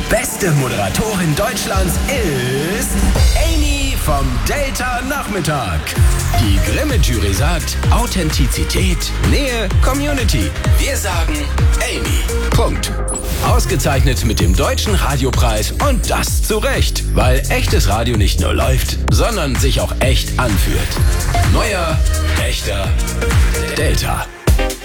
beste Moderatorin Deutschlands ist Amy vom Delta Nachmittag. Die Grimme-Jury sagt Authentizität, Nähe, Community. Wir sagen Amy. Punkt. Ausgezeichnet mit dem Deutschen Radiopreis und das zu Recht, weil echtes Radio nicht nur läuft, sondern sich auch echt anfühlt. Neuer, echter Delta.